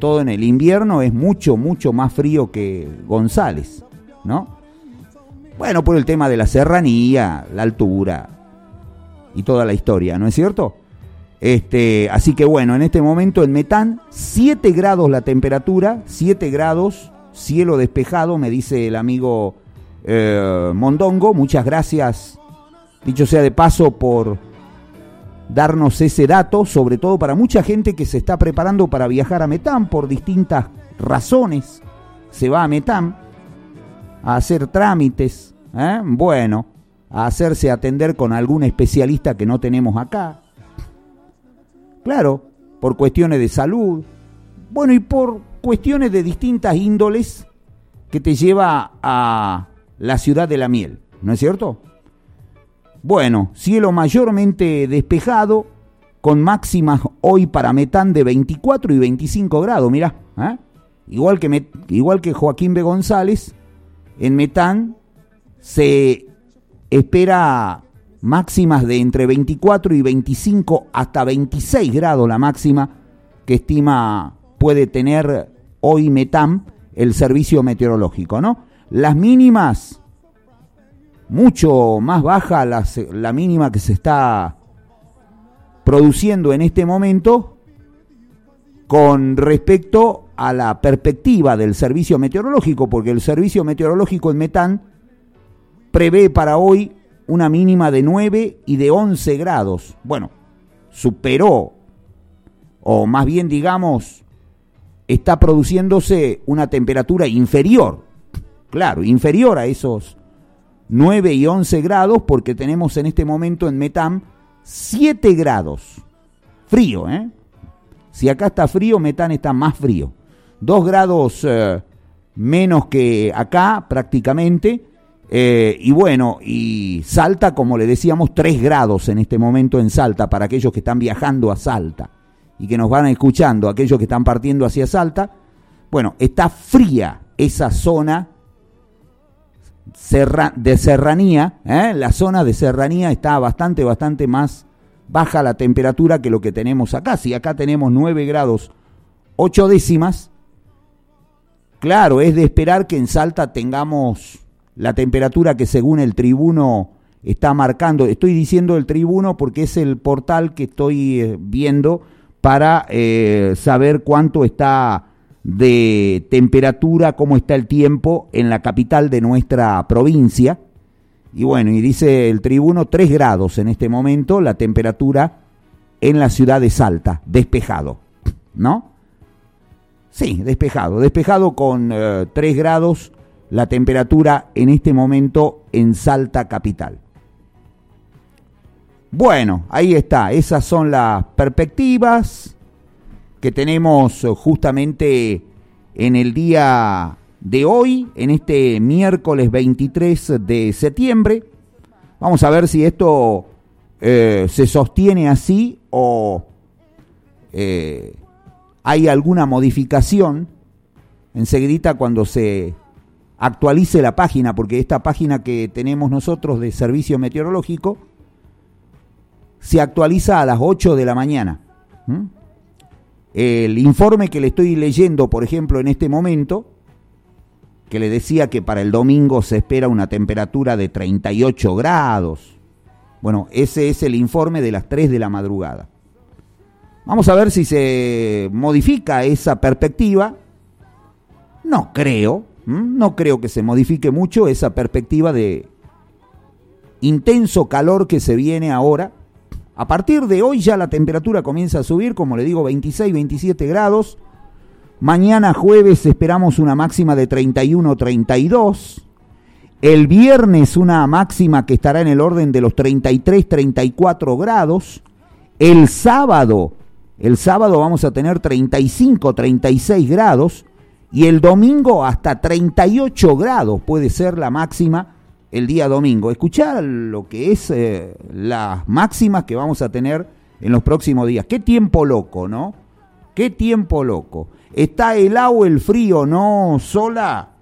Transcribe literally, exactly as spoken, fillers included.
todo en el invierno, es mucho, mucho más frío que González, ¿no? Bueno, por el tema de la serranía, la altura y toda la historia, ¿no es cierto? Este, así que bueno, en este momento en Metán, siete grados la temperatura, siete grados, cielo despejado, me dice el amigo eh, Mondongo. Muchas gracias, dicho sea de paso, por darnos ese dato, sobre todo para mucha gente que se está preparando para viajar a Metán por distintas razones. Se va a Metán a hacer trámites, ¿eh? Bueno, a hacerse atender con algún especialista que no tenemos acá. Claro, por cuestiones de salud, bueno, y por cuestiones de distintas índoles que te lleva a la ciudad de la miel, ¿no es cierto? Bueno, cielo mayormente despejado, con máximas hoy para Metán de veinticuatro y veinticinco grados, mirá, ¿eh? igual que, Met, igual que Joaquín B. González, en Metán se espera máximas de entre veinticuatro y veinticinco hasta veintiséis grados la máxima que estima puede tener hoy Metán, el servicio meteorológico, ¿no? Las mínimas, mucho más baja la, la mínima que se está produciendo en este momento con respecto a la perspectiva del servicio meteorológico, porque el servicio meteorológico en Metán prevé para hoy una mínima de nueve y de once grados. Bueno, superó, o más bien digamos, está produciéndose una temperatura inferior, claro, inferior a esos nueve y once grados, porque tenemos en este momento en Metán siete grados. Frío, ¿eh? Si acá está frío, Metán está más frío. dos grados eh, menos que acá, prácticamente. Eh, y bueno, y Salta, como le decíamos, tres grados en este momento en Salta, para aquellos que están viajando a Salta y que nos van escuchando, aquellos que están partiendo hacia Salta. Bueno, está fría esa zona serra, de serranía, ¿eh? La zona de serranía está bastante, bastante más baja la temperatura que lo que tenemos acá. Si acá tenemos nueve grados ocho décimas, claro, es de esperar que en Salta tengamos la temperatura que según el Tribuno está marcando. Estoy diciendo el Tribuno porque es el portal que estoy eh, viendo para eh, saber cuánto está de temperatura, cómo está el tiempo en la capital de nuestra provincia. Y bueno, y dice el Tribuno tres grados en este momento la temperatura en la ciudad de Salta, despejado, ¿no? Sí, despejado, despejado con eh, tres grados la temperatura en este momento en Salta capital. Bueno, ahí está, esas son las perspectivas que tenemos justamente en el día de hoy, en este miércoles veintitrés de septiembre. Vamos a ver si esto eh, se sostiene así o eh, hay alguna modificación enseguidita cuando se actualice la página, porque esta página que tenemos nosotros de servicio meteorológico se actualiza a las ocho de la mañana. ¿Mm? El informe que le estoy leyendo, por ejemplo, en este momento, que le decía que para el domingo se espera una temperatura de treinta y ocho grados. Bueno, ese es el informe de las tres de la madrugada. Vamos a ver si se modifica esa perspectiva. No creo, ¿m? no creo que se modifique mucho esa perspectiva de intenso calor que se viene ahora. A partir de hoy ya la temperatura comienza a subir, como le digo, veintiséis, veintisiete grados. Mañana jueves esperamos una máxima de treinta y uno, treinta y dos. El viernes una máxima que estará en el orden de los treinta y tres, treinta y cuatro grados. El sábado, el sábado vamos a tener treinta y cinco, treinta y seis grados. Y el domingo hasta treinta y ocho grados puede ser la máxima el día domingo. Escuchá lo que es eh, las máximas que vamos a tener en los próximos días. Qué tiempo loco, ¿no? Qué tiempo loco. ¿Está helado el frío, no, Sola?